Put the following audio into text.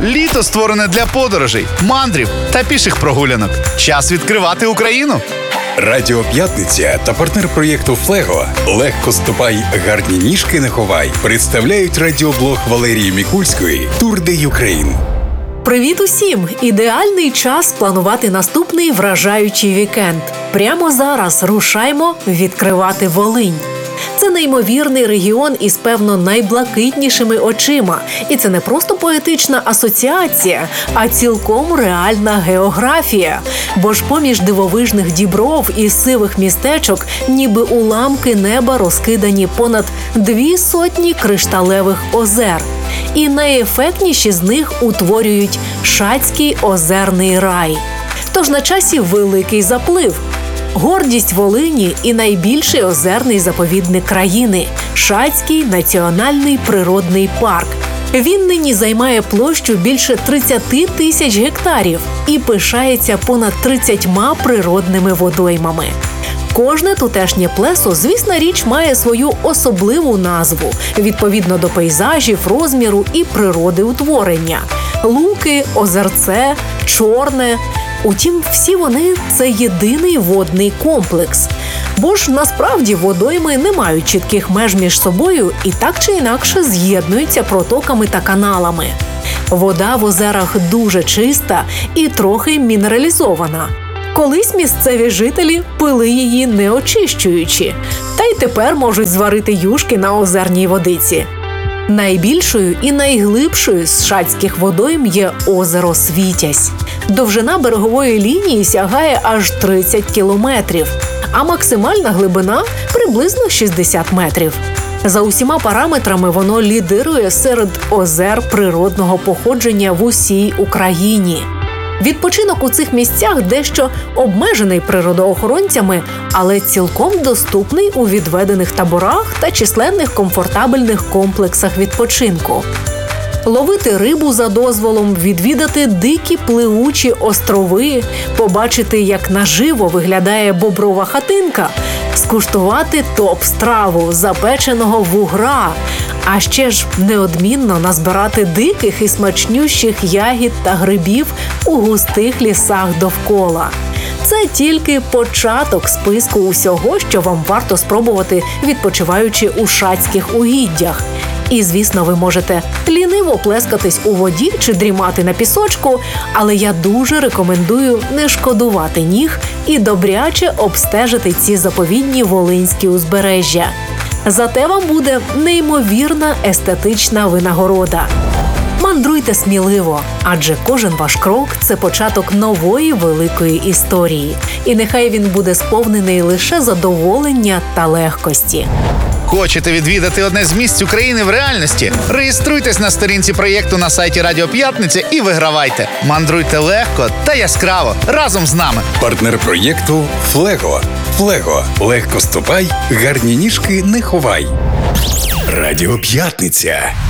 Літо створене для подорожей, мандрів та піших прогулянок. Час відкривати Україну. Радіо П'ятниця та партнер проєкту «Флего» «Легко ступай, гарні ніжки не ховай» представляють радіоблог Валерії Мікульської «Тур де Юкрейн». Привіт усім! Ідеальний час планувати наступний вражаючий вікенд. Прямо зараз рушаймо відкривати Волинь. Це неймовірний регіон із, певно, найблакитнішими очима. І це не просто поетична асоціація, а цілком реальна географія. Бо ж поміж дивовижних дібров і сивих містечок, ніби уламки неба розкидані понад 200 кришталевих озер. І найефектніші з них утворюють Шацький озерний рай. Тож на часі великий заплив. Гордість Волині і найбільший озерний заповідник країни – Шацький національний природний парк. Він нині займає площу більше 30 тисяч гектарів і пишається понад 30 природними водоймами. Кожне тутешнє плесо, звісна річ, має свою особливу назву, відповідно до пейзажів, розміру і природи утворення. Луки, озерце, Чорне. Утім, всі вони – це єдиний водний комплекс. Бо ж насправді водойми не мають чітких меж між собою і так чи інакше з'єднуються протоками та каналами. Вода в озерах дуже чиста і трохи мінералізована. Колись місцеві жителі пили її не очищуючи, та й тепер можуть зварити юшки на озерній водиці. Найбільшою і найглибшою з шацьких водойм є озеро Світязь. Довжина берегової лінії сягає аж 30 кілометрів, а максимальна глибина – приблизно 60 метрів. За усіма параметрами воно лідирує серед озер природного походження в усій Україні. Відпочинок у цих місцях дещо обмежений природоохоронцями, але цілком доступний у відведених таборах та численних комфортабельних комплексах відпочинку. Ловити рибу за дозволом, відвідати дикі пливучі острови, побачити, як наживо виглядає боброва хатинка, скуштувати топ-страву запеченого вугра, а ще ж неодмінно назбирати диких і смачнющих ягід та грибів у густих лісах довкола. Це тільки початок списку усього, що вам варто спробувати, відпочиваючи у шацьких угіддях. І, звісно, ви можете ліниво плескатись у воді чи дрімати на пісочку, але я дуже рекомендую не шкодувати ніг і добряче обстежити ці заповідні волинські узбережжя. Зате вам буде неймовірна естетична винагорода. Мандруйте сміливо, адже кожен ваш крок – це початок нової великої історії. І нехай він буде сповнений лише задоволення та легкості. Хочете відвідати одне з місць України в реальності? Реєструйтесь на сторінці проєкту на сайті Радіо П'ятниця і вигравайте. Мандруйте легко та яскраво разом з нами. Партнер проєкту «Флего». «Флего» – легко ступай, гарні ніжки не ховай. Радіо П'ятниця.